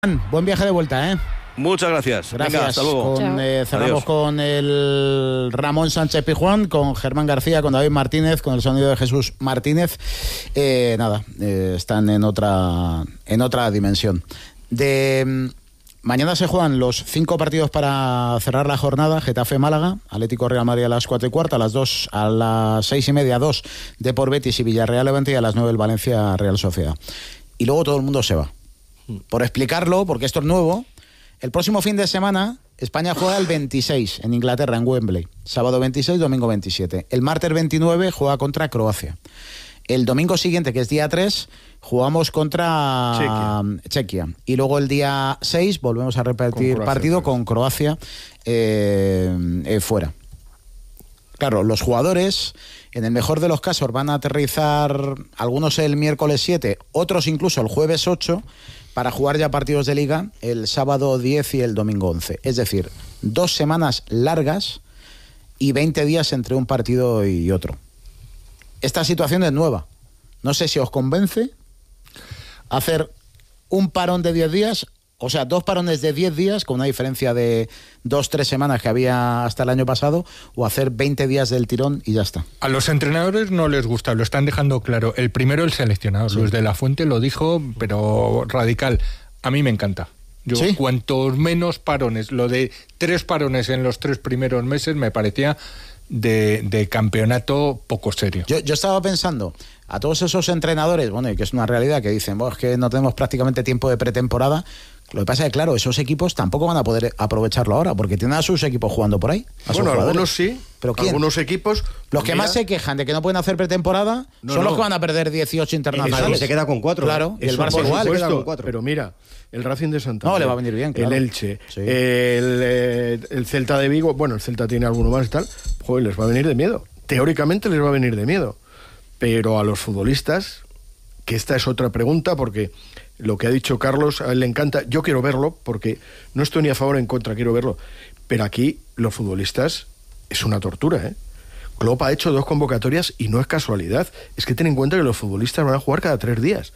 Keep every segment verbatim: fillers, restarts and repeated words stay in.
Buen viaje de vuelta, ¿eh? Muchas gracias. Gracias. Venga, hasta luego. Con, eh, cerramos Adiós. Con el Ramón Sánchez Pizjuán, con Germán García, con David Martínez, con el sonido de Jesús Martínez. Eh, nada, eh, están en otra, en otra dimensión. De mañana se juegan los cinco partidos para cerrar la jornada: Getafe Málaga, Atlético Real Madrid a las cuatro y cuarto, a las dos, a las seis y media, dos Depor Betis y Villarreal Levante, y a las nueve el Valencia Real Sociedad. Y luego todo el mundo se va. Por explicarlo, porque esto es nuevo, el próximo fin de semana España juega el veintiséis en Inglaterra, en Wembley. Sábado veintiséis, domingo veintisiete. El martes veintinueve juega contra Croacia. El domingo siguiente, que es día tres, jugamos contra Chequia. Chequia. Y luego el día seis volvemos a repetir con partido Croacia, con Croacia eh, eh, fuera. Claro, los jugadores, en el mejor de los casos, van a aterrizar algunos el miércoles siete, otros incluso el jueves ocho, para jugar ya partidos de liga el sábado diez y el domingo once. Es decir, dos semanas largas y veinte días entre un partido y otro. Esta situación es nueva. No sé si os convence hacer un parón de diez días, o sea, dos parones de diez días, con una diferencia de dos, tres semanas que había hasta el año pasado, o hacer veinte días del tirón y ya está. A los entrenadores no les gusta, lo están dejando claro. El primero, el seleccionador, sí. Luis de la Fuente lo dijo, pero radical. A mí me encanta. Yo, ¿sí? Cuantos menos parones, lo de tres parones en los tres primeros meses me parecía de, de campeonato poco serio. Yo, yo estaba pensando, a todos esos entrenadores, bueno, y que es una realidad, que dicen, bueno, es que no tenemos prácticamente tiempo de pretemporada. Lo que pasa es que, claro, esos equipos tampoco van a poder aprovecharlo ahora, porque tienen a sus equipos jugando por ahí. Bueno, algunos sí, ¿pero quién? Algunos equipos... Los que mira, más se quejan de que no pueden hacer pretemporada no, son no. los que van a perder dieciocho internacionales. El se queda con cuatro. Claro, y el Barça igual. Se queda con cuatro. Pero mira, el Racing de Santander... No, le va a venir bien, claro. El Elche, sí. el, el Celta de Vigo, bueno, el Celta tiene alguno más y tal, joder, les va a venir de miedo. Teóricamente les va a venir de miedo. Pero a los futbolistas, que esta es otra pregunta, porque... Lo que ha dicho Carlos, a él le encanta. Yo quiero verlo, porque no estoy ni a favor ni en contra, quiero verlo. Pero aquí, los futbolistas, es una tortura, ¿eh? Klopp ha hecho dos convocatorias y no es casualidad. Es que ten en cuenta que los futbolistas van a jugar cada tres días.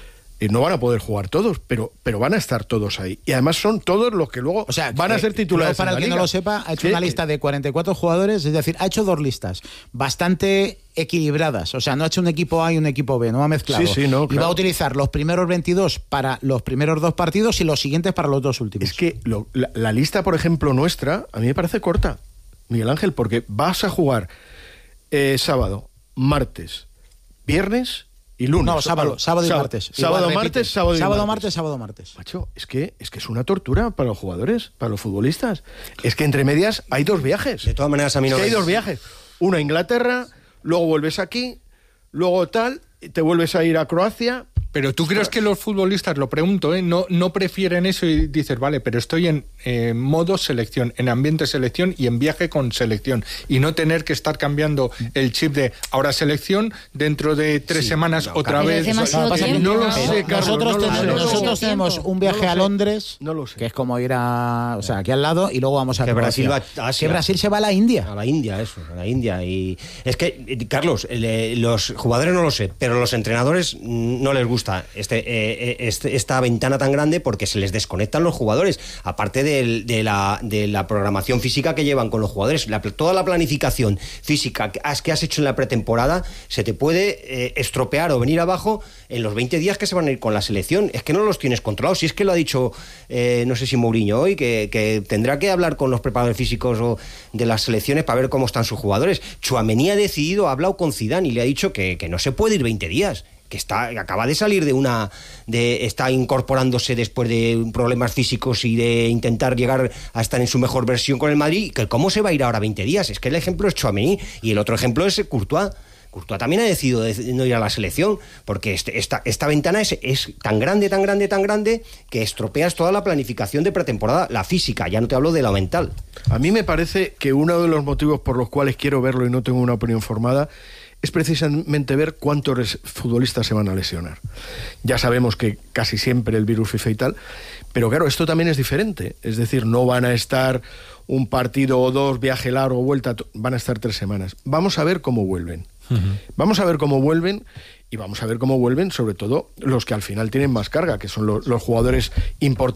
Y no van a poder jugar todos, pero, pero van a estar todos ahí. Y además son todos los que luego, o sea, van que, a ser titulares. Para en el la que liga. no lo sepa, ha hecho sí, una lista de cuarenta y cuatro jugadores, es decir, ha hecho dos listas bastante equilibradas. O sea, no ha hecho un equipo A y un equipo B, no ha mezclado. Sí, sí, no, y claro. va a utilizar los primeros veintidós para los primeros dos partidos y los siguientes para los dos últimos. Es que lo, la, la lista, por ejemplo, nuestra, a mí me parece corta, Miguel Ángel, porque vas a jugar eh, sábado, martes, viernes... Y lunes. No, sábado, sábado y sábado, martes. Sábado, martes, sábado y sábado, martes. martes, sábado, martes. Macho, es que, es que es una tortura para los jugadores, para los futbolistas. Es que entre medias hay dos viajes. De todas maneras, a mí no es que me... hay dos viajes. Uno a Inglaterra, luego vuelves aquí, luego tal, te vuelves a ir a Croacia... Pero tú crees que los futbolistas, lo pregunto, ¿eh? no, no prefieren eso y dices, vale, pero estoy en eh, modo selección, en ambiente selección y en viaje con selección, y no tener que estar cambiando el chip de ahora selección, dentro de tres sí, semanas no, otra vez. No, tiempo, no lo sé, Carlos, nosotros no lo tenemos, sé, nosotros no tenemos un viaje no a Londres, no lo sé. que es como ir a, o sea, aquí al lado, y luego vamos a que Croacia. Brasil va a Asia. Que Brasil se va a la India. A la India, eso, a la India. Y es que, Carlos, los jugadores no lo sé, pero los entrenadores no les gusta este Este, esta ventana tan grande, porque se les desconectan los jugadores, aparte de, de, la, de la programación física que llevan con los jugadores. La, toda la planificación física que has, que has hecho en la pretemporada se te puede eh, estropear o venir abajo en los veinte días que se van a ir con la selección. Es que no los tienes controlados. Si es que lo ha dicho, eh, no sé si Mourinho hoy, que, que tendrá que hablar con los preparadores físicos o de las selecciones para ver cómo están sus jugadores. Tchouaméni ha decidido, ha hablado con Zidane y le ha dicho que, que no se puede ir veinte días. Que está que acaba de salir de una de está incorporándose después de problemas físicos y de intentar llegar a estar en su mejor versión con el Madrid, que cómo se va a ir ahora veinte días. Es que el ejemplo es Tchouaméni y el otro ejemplo es Courtois. Courtois también ha decidido de no ir a la selección, porque este, esta, esta ventana es, es tan grande, tan grande, tan grande, que estropeas toda la planificación de pretemporada, la física, ya no te hablo de la mental. A mí me parece que uno de los motivos por los cuales quiero verlo y no tengo una opinión formada es precisamente ver cuántos futbolistas se van a lesionar. Ya sabemos que casi siempre el virus FIFA y tal, pero claro, esto también es diferente. Es decir, no van a estar un partido o dos, viaje largo, vuelta, van a estar tres semanas. Vamos a ver cómo vuelven. Uh-huh. Vamos a ver cómo vuelven y vamos a ver cómo vuelven, sobre todo los que al final tienen más carga, que son los, los jugadores importantes.